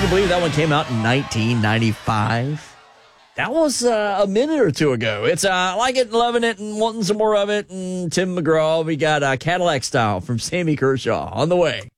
you believe that one came out in 1995? That was a minute or two ago. It's I like it, loving it, and wanting some more of it. And Tim McGraw, we got Cadillac Style from Sammy Kershaw on the way.